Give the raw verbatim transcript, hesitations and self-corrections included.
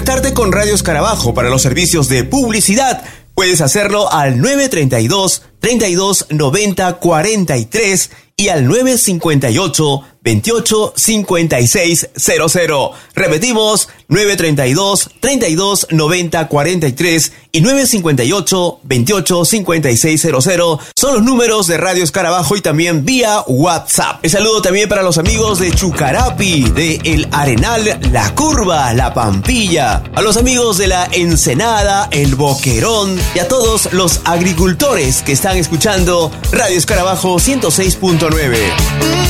conectarte con Radio Escarabajo para los servicios de publicidad, puedes hacerlo al nueve treinta y dos, treinta y dos, noventa, cuarenta y tres y al nueve cincuenta y ocho, veintiocho, cincuenta y seis cero cero. Repetimos, nueve treinta y dos, treinta y dos, noventa, cuarenta y tres y nueve cincuenta y ocho, veintiocho, cincuenta y seis cero cero son los números de Radio Escarabajo y también vía WhatsApp. El saludo también para los amigos de Chucarapi, de El Arenal, La Curva, La Pampilla, a los amigos de La Ensenada, El Boquerón y a todos los agricultores que están escuchando Radio Escarabajo ciento seis punto nueve.